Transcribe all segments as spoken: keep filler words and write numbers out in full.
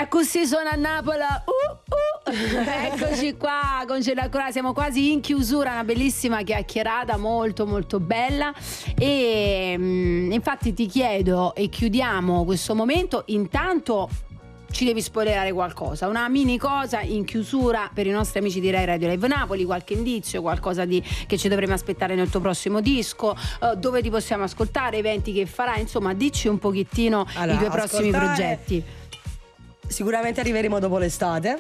E così sono a Napoli. Uh, uh. Eccoci qua con Ce la Cura, siamo quasi in chiusura, una bellissima chiacchierata molto molto bella e mh, infatti ti chiedo e chiudiamo questo momento. Intanto ci devi spoilerare qualcosa, una mini cosa in chiusura per i nostri amici di Rai Radio Live Napoli, qualche indizio, qualcosa di, che ci dovremo aspettare nel tuo prossimo disco, uh, dove ti possiamo ascoltare, eventi che farai, insomma dici un pochettino allora, i tuoi prossimi progetti. Sicuramente arriveremo dopo l'estate.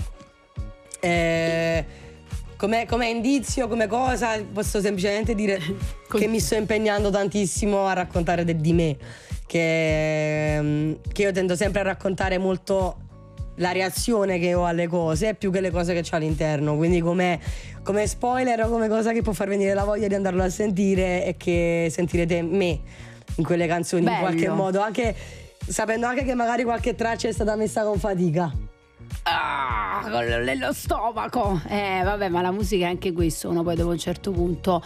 Eh, come, come indizio, come cosa, posso semplicemente dire che mi sto impegnando tantissimo a raccontare de, di me, che, che io tendo sempre a raccontare molto la reazione che ho alle cose più che le cose che c'ho all'interno, quindi come, come spoiler o come cosa che può far venire la voglia di andarlo a sentire e che sentirete me in quelle canzoni. Bello. In qualche modo, anche sapendo anche che magari qualche traccia è stata messa con fatica. Ah, con nello stomaco. Eh vabbè, ma la musica è anche questo, uno poi dopo un certo punto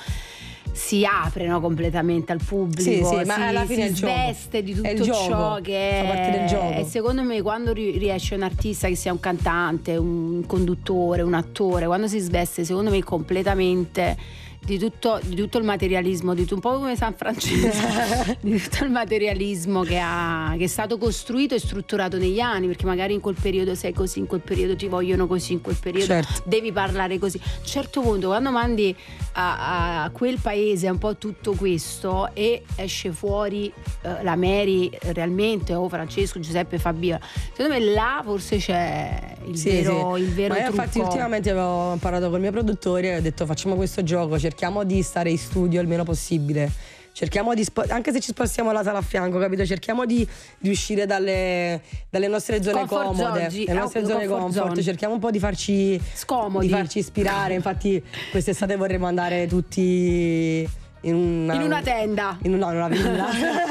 si apre, no, completamente al pubblico, sì, sì, si, ma alla fine si sveste di tutto ciò che fa parte del gioco. E secondo me quando riesce un artista, che sia un cantante, un conduttore, un attore, quando si sveste secondo me completamente di tutto, di tutto il materialismo, di tutto, un po' come San Francesco, di tutto il materialismo che, ha, che è stato costruito e strutturato negli anni, perché magari in quel periodo sei così, in quel periodo ti vogliono così, in quel periodo certo. devi parlare così. A un certo punto quando mandi a, a quel paese un po' tutto questo e esce fuori uh, la Mary realmente, o Francesco, Giuseppe, Fabio, secondo me là forse c'è il sì, vero, sì. il vero Ma io trucco. Infatti ultimamente avevo parlato col mio produttore e ho detto facciamo questo gioco, cerchiamo di stare in studio il meno possibile, cerchiamo di spo- anche se ci spostiamo la sala a fianco, capito? Cerchiamo di, di uscire dalle, dalle nostre zone comfort comode, zone, le nostre zone comfort, comfort zone. Cerchiamo un po' di farci scomodi, di farci ispirare. Infatti quest'estate vorremmo andare tutti in una, in una tenda, in una, in una villa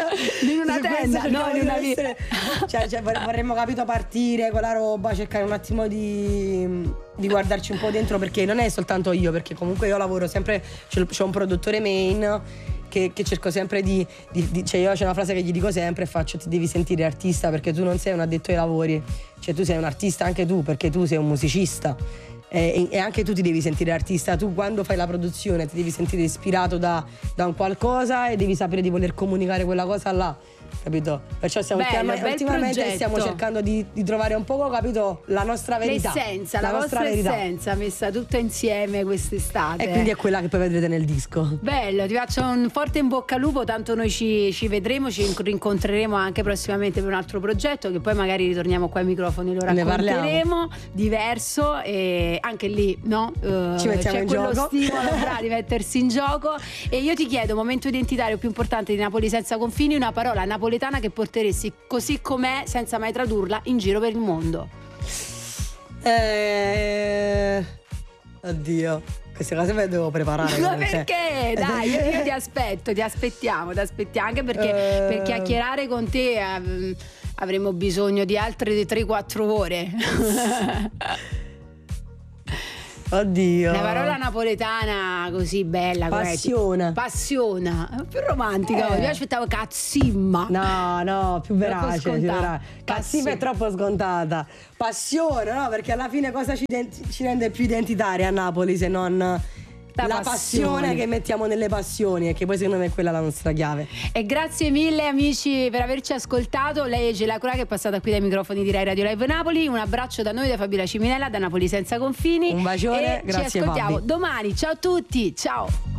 in una tenda, no, in una villa. Cioè, cioè vorremmo, capito, partire con la roba, cercare un attimo di, di guardarci un po' dentro, perché non è soltanto io, perché comunque io lavoro sempre, c'ho un produttore main che, che cerco sempre di, di, di cioè io c'è una frase che gli dico sempre, faccio: ti devi sentire artista, perché tu non sei un addetto ai lavori, cioè tu sei un artista anche tu, perché tu sei un musicista. E, e anche tu ti devi sentire artista. Tu quando fai la produzione ti devi sentire ispirato da, da un qualcosa e devi sapere di voler comunicare quella cosa là, capito? Perciò stiamo Bello, ultima, ultimamente stiamo cercando di, di trovare un po', capito, la nostra verità, l'essenza, la, la nostra vostra verità. essenza messa tutta insieme quest'estate, e quindi è quella che poi vedrete nel disco. Bello, ti faccio un forte in bocca al lupo, tanto noi ci, ci vedremo, ci rincontreremo anche prossimamente per un altro progetto, che poi magari ritorniamo qua ai microfoni, lo racconteremo diverso, e anche lì no uh, ci mettiamo c'è in quello gioco stimolo di mettersi in gioco. E io ti chiedo, momento identitario più importante di Napoli senza confini, una parola napoletana che porteresti così com'è, senza mai tradurla, in giro per il mondo. Eh... Oddio, queste cose me le devo preparare. Ma perché? Dai, io, io ti aspetto, ti aspettiamo, ti aspettiamo, anche perché uh... per chiacchierare con te um, avremo bisogno di altre tre quattro ore. Oddio. Una parola napoletana così bella, passiona. Passiona, più romantica. Eh. Io aspettavo cazzimma. No, no, più verace, più verace. Cazzimma è troppo scontata. Passione, no? Perché alla fine cosa ci, ci rende più identitari a Napoli se non la, la passione. passione che mettiamo nelle passioni, e che poi secondo me è quella la nostra chiave. E grazie mille amici per averci ascoltato. Lei è Ce la Cura, che è passata qui dai microfoni di Rai Radio Live Napoli. Un abbraccio da noi, da Fabiola Ciminella, da Napoli senza confini. Un bacione, e grazie, ci ascoltiamo Fabi. domani. Ciao a tutti, ciao.